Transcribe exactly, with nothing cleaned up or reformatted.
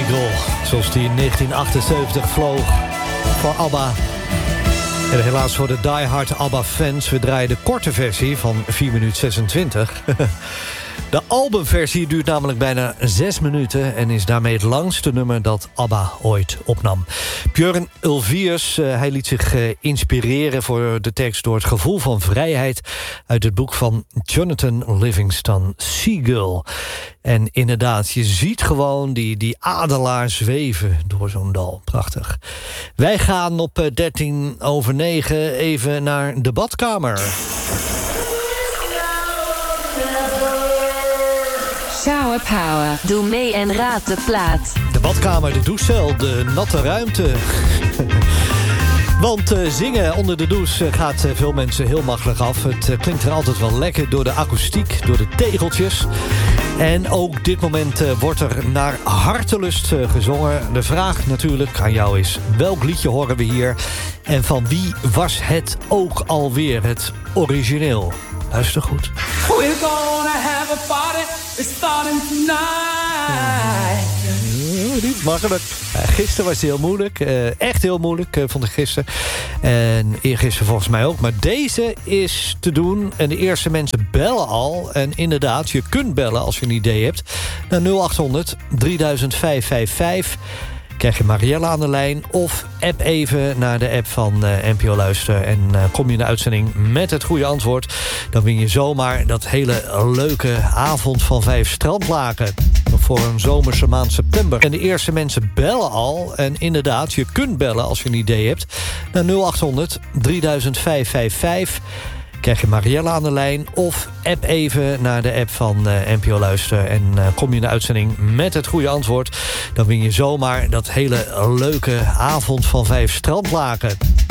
Seagull, zoals die in negentien achtenzeventig vloog voor ABBA. En helaas voor de diehard ABBA-fans, we draaien de korte versie van vier minuten zesentwintig. De albumversie duurt namelijk bijna zes minuten... en is daarmee het langste nummer dat ABBA ooit opnam. Björn Ulvaeus, uh, hij liet zich uh, inspireren voor de tekst... door het gevoel van vrijheid uit het boek van Jonathan Livingston, Seagull. En inderdaad, je ziet gewoon die, die adelaar zweven door zo'n dal. Prachtig. Wij gaan op uh, dertien over negen even naar de badkamer. Shower Power. Doe mee en raad de plaat. De badkamer, de douchecel, de natte ruimte. Want uh, zingen onder de douche gaat uh, veel mensen heel makkelijk af. Het uh, klinkt er altijd wel lekker door de akoestiek, door de tegeltjes. En ook dit moment uh, wordt er naar hartelust uh, gezongen. De vraag natuurlijk aan jou is, welk liedje horen we hier? En van wie was het ook alweer het origineel? Luister goed. We're gonna have a party, it's starting tonight. Ja, niet makkelijk. Uh, gisteren was het heel moeilijk. Uh, echt heel moeilijk, uh, vond ik gisteren. En eergisteren volgens mij ook. Maar deze is te doen. En de eerste mensen bellen al. En inderdaad, je kunt bellen als je een idee hebt. Naar nul achthonderd drieduizend vijfhonderdvijfenvijftig. Krijg je Marielle aan de lijn of app even naar de app van uh, N P O Luister. En uh, kom je in de uitzending met het goede antwoord, dan win je zomaar dat hele leuke avond van vijf strandlaken. Voor een zomerse maand september. En de eerste mensen bellen al. En inderdaad, je kunt bellen als je een idee hebt. Naar nul achthonderd drieduizend vijfhonderdvijfenvijftig. Krijg je Marielle aan de lijn of app even naar de app van uh, N P O Luister. En uh, kom je in de uitzending met het goede antwoord, dan win je zomaar dat hele leuke avond van vijf strandlaken.